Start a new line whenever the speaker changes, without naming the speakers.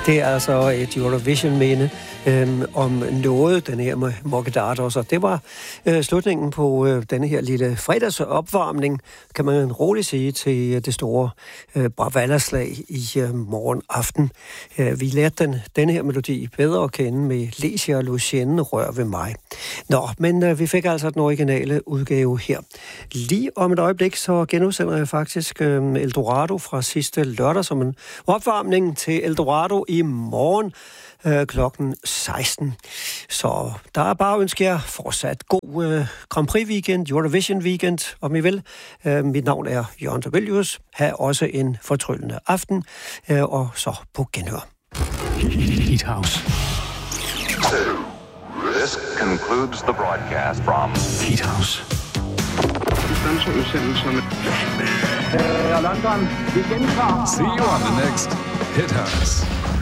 det er altså et Eurovision-minde om noget, den her med Moguedatos, og det var slutningen på denne her lille fredagsopvarmning, kan man roligt sige, til det store Bravalla-slag i morgen aften. Vi lærte denne her melodi bedre at kende med Lesia og Lucienne, Rør ved mig. Nå, men vi fik altså den originale udgave her. Lige om et øjeblik, så genudsender jeg faktisk Eldorado fra sidste lørdag som en opvarmning til Eldorado i morgen klokken 16. Så der er bare at ønske jer fortsat god Grand Prix weekend, Eurovision weekend, om I vil. Mit navn er Jørgen Tabelius. Ha' også en fortryllende aften, og så på genhør.
Heat House.
This concludes the broadcast from
Heat House.
London, vi gentager.
See you on the next Hit House.